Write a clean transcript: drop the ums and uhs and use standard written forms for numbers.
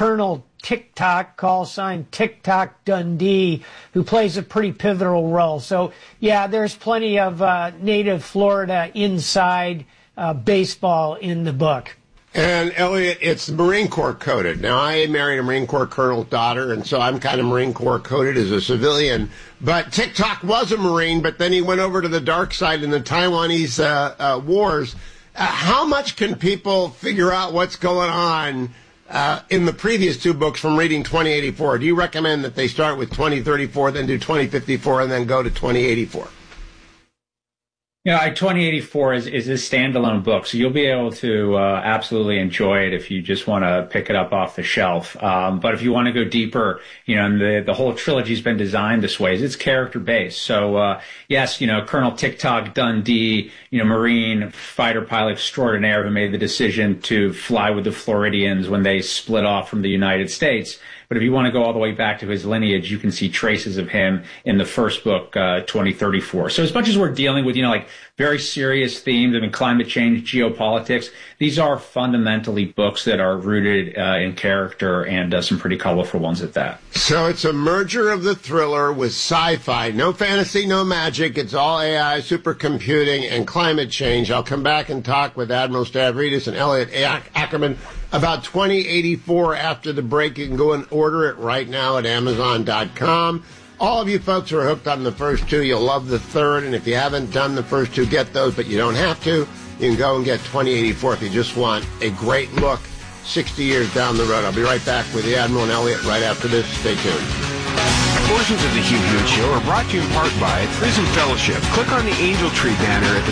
Colonel TikTok, call sign TikTok Dundee, who plays a pretty pivotal role. So, yeah, there's plenty of native Florida inside baseball in the book. And, Elliot, it's Marine Corps coded. Now, I married a Marine Corps colonel's daughter, and so I'm kind of Marine Corps coded as a civilian. But TikTok was a Marine, but then he went over to the dark side in the Taiwanese wars. How much can people figure out what's going on in the previous two books from reading 2084? Do you recommend that they start with 2034, then do 2054, and then go to 2084? 2084 is a standalone book, so you'll be able to absolutely enjoy it if you just want to pick it up off the shelf. But if you want to go deeper, and the whole trilogy's been designed this way. It's character-based. So, yes, Colonel TikTok Dundee, Marine fighter pilot extraordinaire who made the decision to fly with the Floridians when they split off from the United States. But if you want to go all the way back to his lineage, you can see traces of him in the first book, 2034. So as much as we're dealing with, very serious themes, climate change, geopolitics, these are fundamentally books that are rooted in character and some pretty colorful ones at that. So it's a merger of the thriller with sci-fi. No fantasy, no magic. It's all AI, supercomputing, and climate change. I'll come back and talk with Admiral Stavridis and Elliot Ackerman about 2084 after the break. You can go and order it right now at Amazon.com. All of you folks who are hooked on the first two, you'll love the third. And if you haven't done the first two, get those, but you don't have to. You can go and get 2084 if you just want a great look 60 years down the road. I'll be right back with the Admiral and Elliot right after this. Stay tuned. Portions of the Hugh Hewitt Show are brought to you in part by Prison Fellowship. Click on the Angel Tree banner at the